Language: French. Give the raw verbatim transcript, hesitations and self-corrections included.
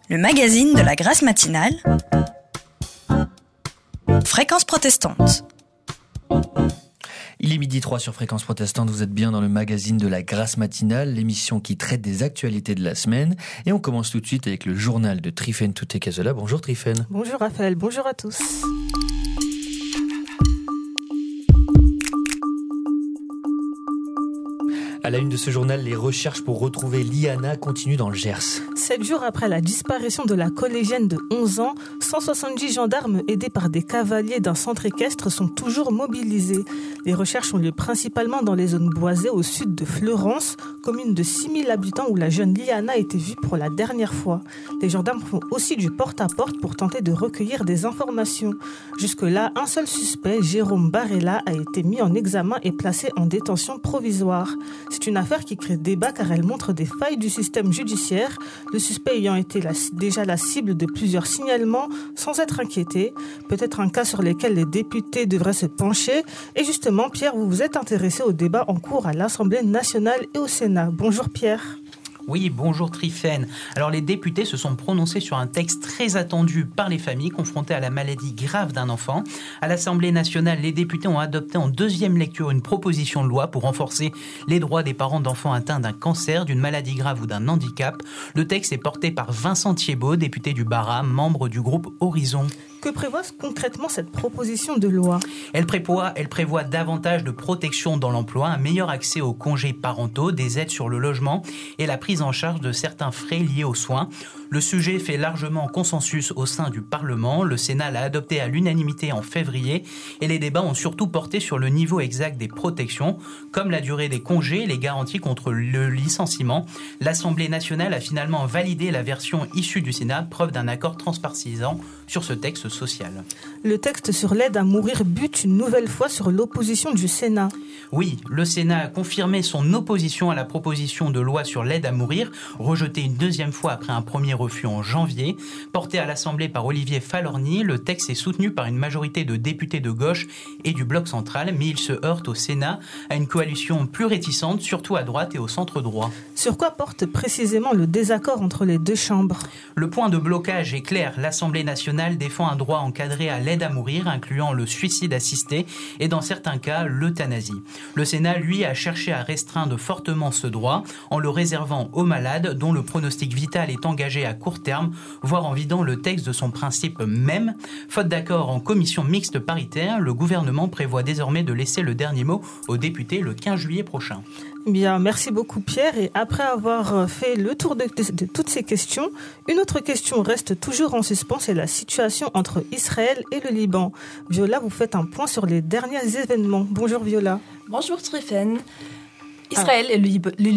le magazine de la Grâce matinale, Fréquence protestante. Il est midi trois sur Fréquence protestante, vous êtes bien dans le magazine de la Grâce matinale, l'émission qui traite des actualités de la semaine. Et on commence tout de suite avec le journal de Tryphène Touté-Cazola. Bonjour Tryphène. Bonjour Raphaël, bonjour à tous. À la une de ce journal, les recherches pour retrouver Liana continuent dans le Gers. Sept jours après la disparition de la collégienne de onze ans, cent soixante-dix gendarmes aidés par des cavaliers d'un centre équestre sont toujours mobilisés. Les recherches ont lieu principalement dans les zones boisées au sud de Fleurance, commune de six mille habitants où la jeune Liana a été vue pour la dernière fois. Les gendarmes font aussi du porte-à-porte pour tenter de recueillir des informations. Jusque-là, un seul suspect, Jérôme Barella, a été mis en examen et placé en détention provisoire. C'est une affaire qui crée débat car elle montre des failles du système judiciaire, le suspect ayant été la, déjà la cible de plusieurs signalements sans être inquiété. Peut-être un cas sur lequel les députés devraient se pencher. Et justement, Pierre, vous vous êtes intéressé au débat en cours à l'Assemblée nationale et au Sénat. Bonjour Pierre. Oui, bonjour Tryphène. Alors les députés se sont prononcés sur un texte très attendu par les familles confrontées à la maladie grave d'un enfant. À l'Assemblée nationale, les députés ont adopté en deuxième lecture une proposition de loi pour renforcer les droits des parents d'enfants atteints d'un cancer, d'une maladie grave ou d'un handicap. Le texte est porté par Vincent Thiebaud, député du Bas-Rhin, membre du groupe Horizon. Que prévoit concrètement cette proposition de loi ? Elle prévoit, elle prévoit davantage de protection dans l'emploi, un meilleur accès aux congés parentaux, des aides sur le logement et la prise en charge de certains frais liés aux soins. Le sujet fait largement consensus au sein du Parlement. Le Sénat l'a adopté à l'unanimité en février et les débats ont surtout porté sur le niveau exact des protections, comme la durée des congés et les garanties contre le licenciement. L'Assemblée nationale a finalement validé la version issue du Sénat, preuve d'un accord transpartisan sur ce texte social. Le texte sur l'aide à mourir bute une nouvelle fois sur l'opposition du Sénat. Oui, le Sénat a confirmé son opposition à la proposition de loi sur l'aide à mourir, rejetée une deuxième fois après un premier refus en janvier. Porté à l'Assemblée par Olivier Falorni, le texte est soutenu par une majorité de députés de gauche et du bloc central, mais il se heurte au Sénat à une coalition plus réticente, surtout à droite et au centre droit. Sur quoi porte précisément le désaccord entre les deux chambres ? Le point de blocage est clair. L'Assemblée nationale défend un droit encadré à l'aide à mourir, incluant le suicide assisté et dans certains cas l'euthanasie. Le Sénat, lui, a cherché à restreindre fortement ce droit en le réservant aux malades dont le pronostic vital est engagé à court terme, voire en vidant le texte de son principe même. Faute d'accord en commission mixte paritaire, le gouvernement prévoit désormais de laisser le dernier mot aux députés le quinze juillet prochain. Bien, merci beaucoup Pierre. Et après avoir fait le tour de, de, de toutes ces questions, une autre question reste toujours en suspens, c'est la situation entre Israël et le Liban. Viola, vous faites un point sur les derniers événements. Bonjour Viola. Bonjour Tryphène. Israël ah. et le, Lib- le